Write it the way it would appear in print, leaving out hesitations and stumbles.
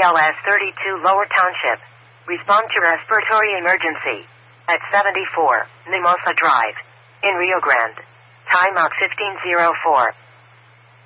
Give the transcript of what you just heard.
BLS 32 Lower Township. Respond to respiratory emergency. At 74, Mimosa Drive. In Rio Grande. Timeout 1504.